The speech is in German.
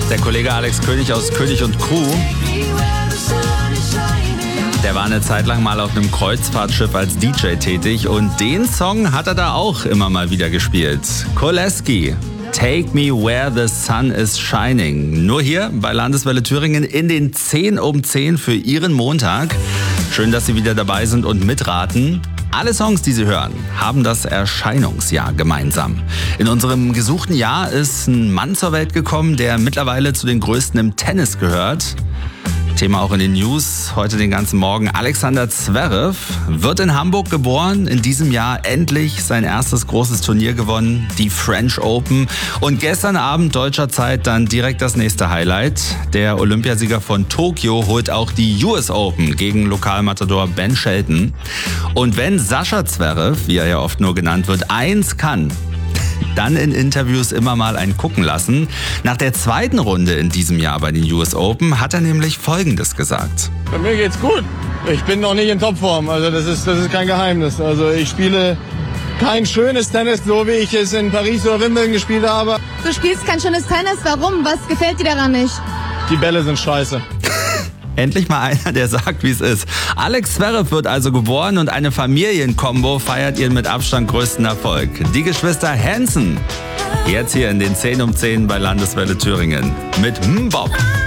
Der Kollege Alex König aus König und Crew. Der war eine Zeit lang mal auf einem Kreuzfahrtschiff als DJ tätig und den Song hat er da auch immer mal wieder gespielt. Koleski, Take Me Where the Sun is Shining. Nur hier bei Landeswelle Thüringen in den 10 um 10 für Ihren Montag. Schön, dass Sie wieder dabei sind und mitraten. Alle Songs, die Sie hören, haben das Erscheinungsjahr gemeinsam. In unserem gesuchten Jahr ist ein Mann zur Welt gekommen, der mittlerweile zu den größten im Tennis gehört. Thema auch in den News heute den ganzen Morgen. Alexander Zverev wird in Hamburg geboren, in diesem Jahr endlich sein erstes großes Turnier gewonnen, die French Open. Und gestern Abend deutscher Zeit dann direkt das nächste Highlight. Der Olympiasieger von Tokio holt auch die US Open gegen Lokalmatador Ben Shelton. Und wenn Sascha Zverev, wie er ja oft nur genannt wird, eins kann, dann in Interviews immer mal einen gucken lassen. Nach der zweiten Runde in diesem Jahr bei den US Open hat er nämlich Folgendes gesagt. Bei mir geht's gut. Ich bin noch nicht in Topform, also das ist kein Geheimnis. Also ich spiele kein schönes Tennis, so wie ich es in Paris oder Wimbledon gespielt habe. Du spielst kein schönes Tennis, warum? Was gefällt dir daran nicht? Die Bälle sind scheiße. Endlich mal einer, der sagt, wie es ist. Alex Zverev wird also geboren und eine Familienkombo feiert ihren mit Abstand größten Erfolg. Die Geschwister Hansen. Jetzt hier in den 10 um 10 bei Landeswelle Thüringen. Mit Mbop.